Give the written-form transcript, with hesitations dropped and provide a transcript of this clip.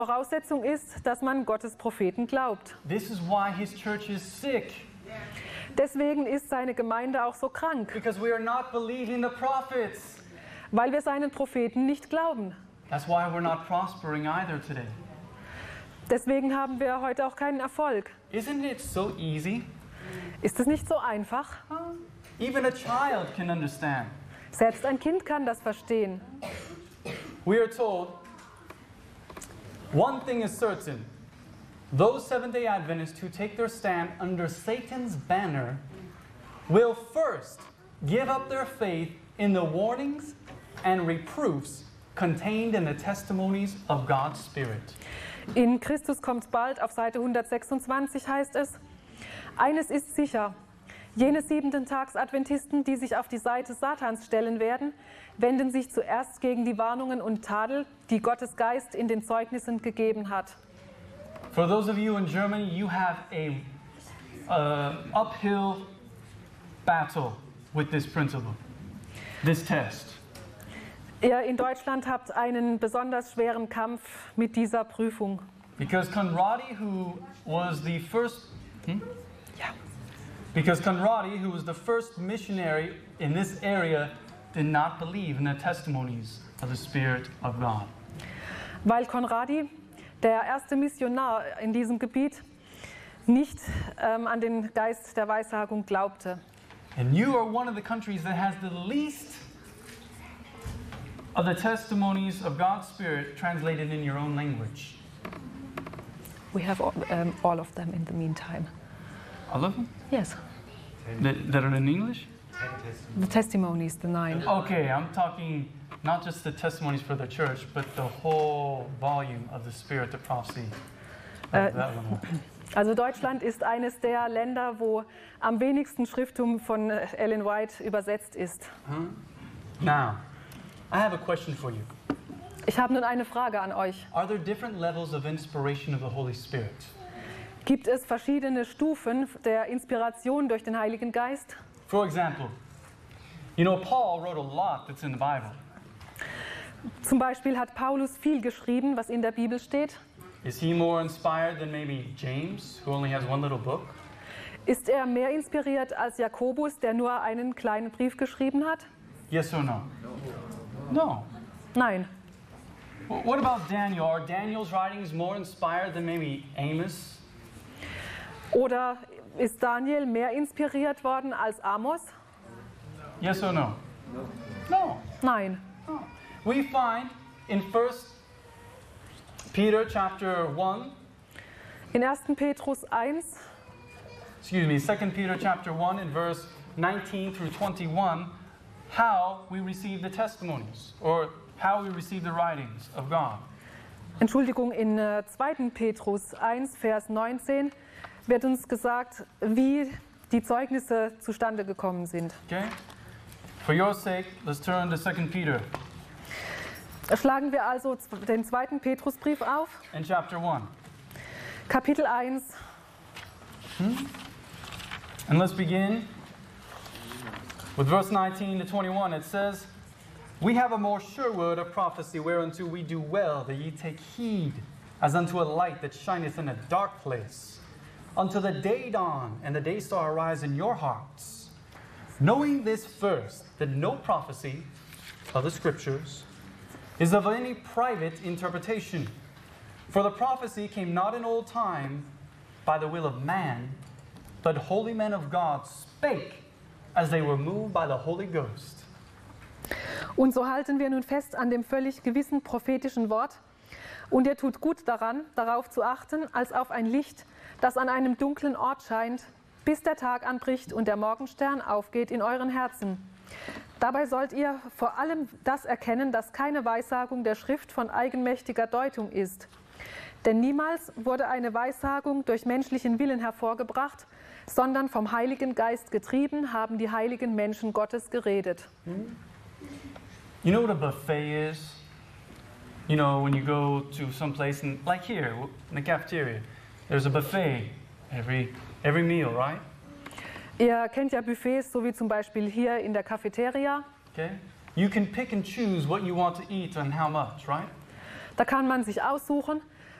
Voraussetzung ist, dass man Gottes Propheten glaubt. This is why his church is sick. Deswegen ist seine Gemeinde auch so krank, Because we are not believing the prophets. weil wir seinen Propheten nicht glauben. That's why we're not prospering either today. Deswegen haben wir heute auch keinen Erfolg. Isn't it so easy? Ist es nicht so einfach? Even a child can understand. Selbst ein Kind kann das verstehen. We are told, one thing is certain. Those Seventh-day Adventists who take their stand under Satan's banner will first give up their faith in the warnings and reproofs contained in the testimonies of God's Spirit. In Christus kommt bald auf Seite 126 heißt es, eines ist sicher, jene Siebenten-Tags-Adventisten, die sich auf die Seite Satans stellen werden, wenden sich zuerst gegen die Warnungen und Tadel, die Gottes Geist in den Zeugnissen gegeben hat. For those of you in Germany, you have a uphill battle with this principle, this test. Ihr in Deutschland habt einen besonders schweren Kampf mit dieser Prüfung. Because Conradi, who was the first, Ja. because Conradi, who was the first missionary in this area, did not believe in the testimonies of the Spirit of God. Weil Conradi, der erste Missionar in diesem Gebiet, nicht an den Geist der Weissagung glaubte. And you are one of the countries that has the least of the testimonies of God's Spirit translated in your own language. We have all of them in the meantime. All of them? Yes. That are in English? The testimonies, the 9. Okay, I'm talking not just the testimonies for the church, but the whole volume of the Spirit, the prophecy. That one. Also Deutschland ist eines der Länder, wo am wenigsten Schrifttum von Ellen White übersetzt ist. Now, I have a question for you. Ich habe nun eine Frage an euch. Are there different levels of inspiration of the Holy Spirit? Gibt es verschiedene Stufen der Inspiration durch den Heiligen Geist? For example, you know, Paul wrote a lot that's in the Bible. Zum Beispiel hat Paulus viel geschrieben, was in der Bibel steht. Is he more inspired than maybe James, who only has one little book? Ist er mehr inspiriert als Jakobus, der nur einen kleinen Brief geschrieben hat? Yes or no? No. Nein. What about Daniel? Are Daniel's writings more inspired than maybe Amos? Oder ist Daniel mehr inspiriert worden als Amos? Yes or no? No. Nein. No. We find in 1 Peter chapter 1, In 1. Petrus 1, 2 Peter chapter 1 in verse 19 through 21, how we receive the testimonies, or how we receive the writings of God. Entschuldigung, in 2. Petrus 1, Vers 19 wird uns gesagt, wie die Zeugnisse zustande gekommen sind. Okay? For your sake, let's turn to 2 Peter Schlagen wir also den 2. Petrusbrief auf, in chapter 1. Kapitel 1. And let's begin with verse 19 to 21. It says, "We have a more sure word of prophecy, whereunto we do well that ye take heed, as unto a light that shineth in a dark place, until the day dawn and the day star arise in your hearts. Knowing this first, that no prophecy of the Scriptures is of any private interpretation. For the prophecy came not in old time by the will of man, but holy men of God spake as they were moved by the Holy Ghost." Und so halten wir nun fest an dem völlig gewissen prophetischen Wort. Und ihr tut gut daran, darauf zu achten, als auf ein Licht, das an einem dunklen Ort scheint, bis der Tag anbricht und der Morgenstern aufgeht in euren Herzen. Dabei sollt ihr vor allem das erkennen, dass keine Weissagung der Schrift von eigenmächtiger Deutung ist. Denn niemals wurde eine Weissagung durch menschlichen Willen hervorgebracht, sondern vom Heiligen Geist getrieben haben die heiligen Menschen Gottes geredet. You know what a buffet is? You know, when you go to some place, like here, in the cafeteria, there's a buffet every meal, right? Ihr kennt ja Buffets, so wie zum Beispiel hier in der Cafeteria. Okay? You can pick and choose what you want to eat and how much, right? Da kann man sich aussuchen,